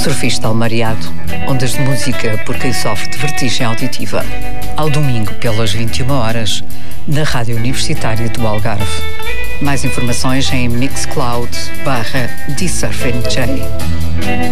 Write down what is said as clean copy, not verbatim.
Surfista Almariado, ondas de música por quem sofre de vertigem auditiva. Ao domingo, pelas 21 horas, na Rádio Universitária do Algarve. Mais informações em Mixcloud/DsurfNJ.